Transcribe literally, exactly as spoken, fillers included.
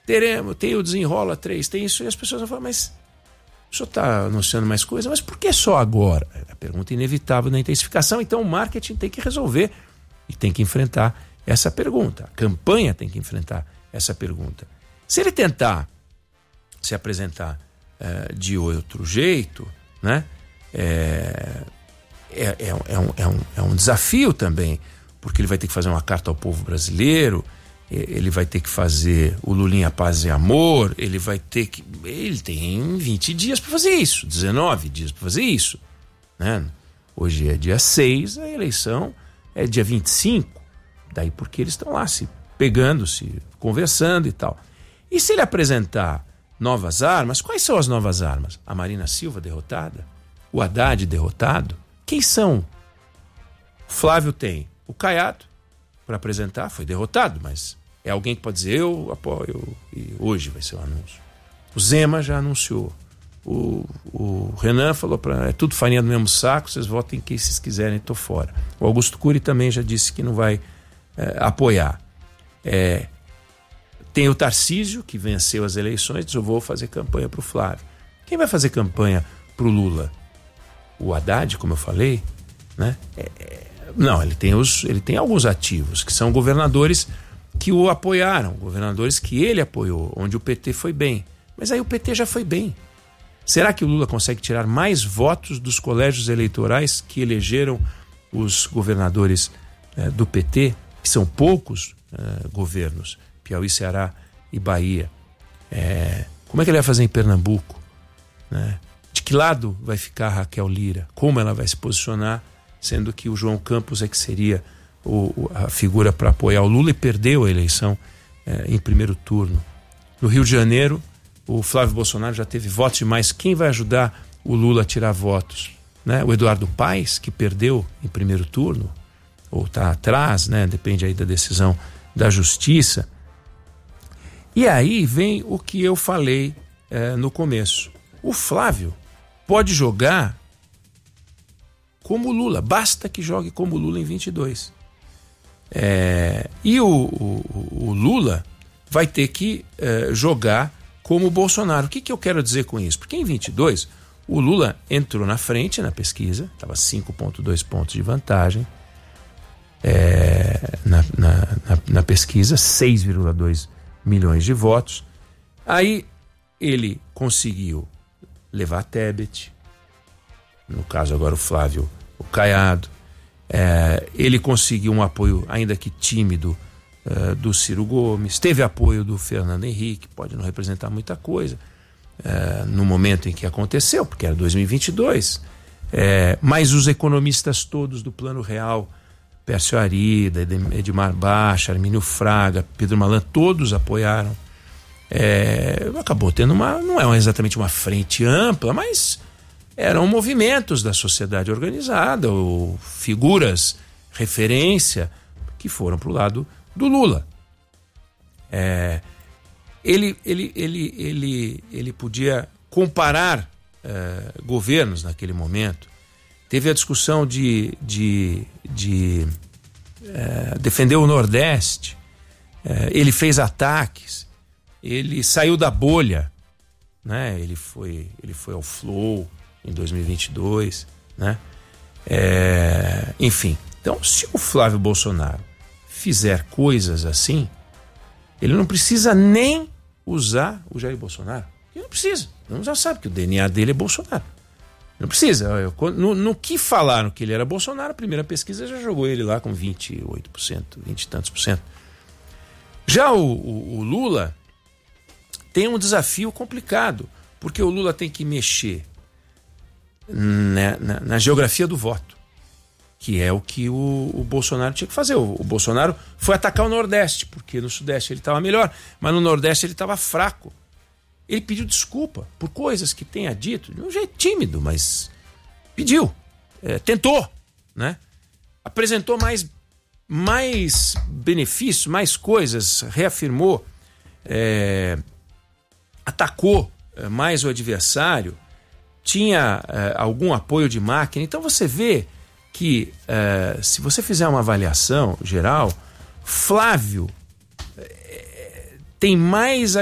teremos, tem o Desenrola três, tem isso, e as pessoas vão falar, mas o senhor está anunciando mais coisa, mas por que só agora? É a pergunta inevitável da intensificação, então o marketing tem que resolver e tem que enfrentar essa pergunta. A campanha tem que enfrentar essa pergunta. Se ele tentar se apresentar uh, de outro jeito, né? É, é, é, é, um, é, um, é um desafio também, porque ele vai ter que fazer uma carta ao povo brasileiro, ele vai ter que fazer o Lulinha Paz e Amor, ele vai ter que... Ele tem vinte dias para fazer isso, dezenove dias para fazer isso, né? Hoje é dia seis, a eleição é dia vinte e cinco, daí porque eles estão lá se pegando, se conversando e tal. E se ele apresentar novas armas, quais são as novas armas? A Marina Silva derrotada? O Haddad derrotado? Quem são? O Flávio tem o Caiado para apresentar, foi derrotado, mas é alguém que pode dizer eu apoio e hoje vai ser o anúncio. O Zema já anunciou. O, o Renan falou para é tudo farinha do mesmo saco, vocês votem quem vocês quiserem, tô fora. O Augusto Cury também já disse que não vai é, apoiar. É, tem o Tarcísio, que venceu as eleições, diz eu vou fazer campanha para o Flávio. Quem vai fazer campanha para o Lula? O Haddad, como eu falei, né? É, é, não, ele tem, os, ele tem alguns ativos, que são governadores que o apoiaram, governadores que ele apoiou, onde o P T foi bem. Mas aí o P T já foi bem. Será que o Lula consegue tirar mais votos dos colégios eleitorais que elegeram os governadores eh, do P T, que são poucos eh, governos, Piauí, Ceará e Bahia? É, como é que ele vai fazer em Pernambuco? Né? De que lado vai ficar a Raquel Lira? Como ela vai se posicionar, sendo que o João Campos é que seria o, a figura para apoiar o Lula e perdeu a eleição eh, em primeiro turno. No Rio de Janeiro, o Flávio Bolsonaro já teve votos demais. Quem vai ajudar o Lula a tirar votos? Né? O Eduardo Paes, que perdeu em primeiro turno, ou está atrás, né? Depende aí da decisão da justiça. E aí vem o que eu falei eh, no começo. O Flávio pode jogar como o Lula, basta que jogue como o Lula em vinte e dois. É, e o, o, o Lula vai ter que eh, jogar como o Bolsonaro. O que, que eu quero dizer com isso? Porque em vinte e dois o Lula entrou na frente na pesquisa, estava cinco vírgula dois pontos de vantagem é, na, na, na, na pesquisa, seis vírgula dois milhões de votos. Aí ele conseguiu levar a Tebet, no caso agora o Flávio, o Caiado. É, ele conseguiu um apoio, ainda que tímido, Uh, do Ciro Gomes, teve apoio do Fernando Henrique, pode não representar muita coisa uh, no momento em que aconteceu, porque era dois mil e vinte e dois, uh, mas os economistas todos do Plano Real, Pércio Arida, Edmar Baixa, Armínio Fraga, Pedro Malan, todos apoiaram. Uh, acabou tendo uma, não é exatamente uma frente ampla, mas eram movimentos da sociedade organizada ou figuras, referência, que foram para o lado do Lula. É, ele, ele, ele, ele, ele podia comparar é, governos naquele momento. Teve a discussão de, de, de é, defender o Nordeste. É, ele fez ataques. Ele saiu da bolha, né? Ele foi, ele foi ao Flow em dois mil e vinte e dois, né? É, enfim, então se o Flávio Bolsonaro fizer coisas assim, ele não precisa nem usar o Jair Bolsonaro. Ele não precisa. Ele já sabe que o D N A dele é Bolsonaro. Não precisa. No, no que falaram que ele era Bolsonaro, a primeira pesquisa já jogou ele lá com vinte e oito por cento, vinte e tantos por cento. Já o, o, o Lula tem um desafio complicado, porque o Lula tem que mexer na, na, na geografia do voto, que é o que o, o Bolsonaro tinha que fazer. O, o Bolsonaro foi atacar o Nordeste, porque no Sudeste ele estava melhor, mas no Nordeste ele estava fraco. Ele pediu desculpa por coisas que tenha dito, de um jeito tímido, mas pediu, é, tentou, né? Apresentou mais, mais benefícios, mais coisas, reafirmou, é, atacou é, mais o adversário, tinha é, algum apoio de máquina. Então você vê que uh, se você fizer uma avaliação geral, Flávio uh, tem mais